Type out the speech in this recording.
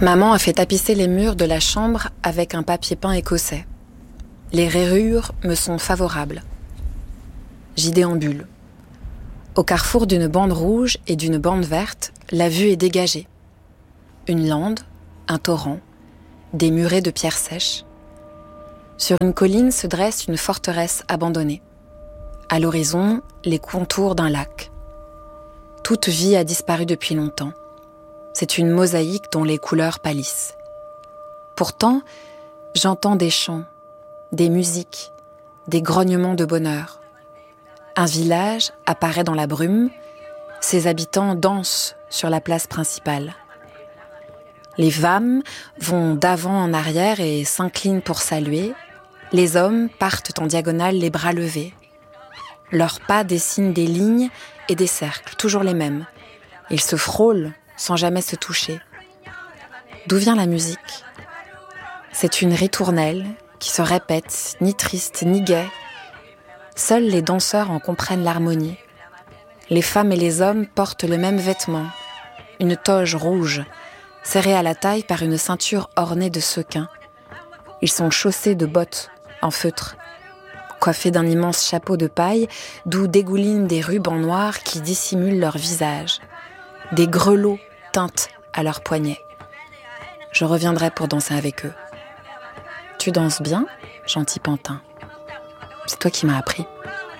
Maman a fait tapisser les murs de la chambre avec un papier peint écossais. Les rayures me sont favorables. J'y déambule. Au carrefour d'une bande rouge et d'une bande verte, la vue est dégagée. Une lande, un torrent, des murets de pierres sèches. Sur une colline se dresse une forteresse abandonnée. À l'horizon, les contours d'un lac. Toute vie a disparu depuis longtemps. C'est une mosaïque dont les couleurs pâlissent. Pourtant, j'entends des chants, des musiques, des grognements de bonheur. Un village apparaît dans la brume, ses habitants dansent sur la place principale. Les femmes vont d'avant en arrière et s'inclinent pour saluer. Les hommes partent en diagonale les bras levés. Leurs pas dessinent des lignes et des cercles, toujours les mêmes. Ils se frôlent sans jamais se toucher. D'où vient la musique ? C'est une ritournelle qui se répète, ni triste ni gaie. Seuls les danseurs en comprennent l'harmonie. Les femmes et les hommes portent le même vêtement, une toge rouge, serrée à la taille par une ceinture ornée de sequins. Ils sont chaussés de bottes en feutre, coiffés d'un immense chapeau de paille d'où dégoulinent des rubans noirs qui dissimulent leur visage. Des grelots teintent à leurs poignets. Je reviendrai pour danser avec eux. Tu danses bien, gentil pantin. C'est toi qui m'as appris.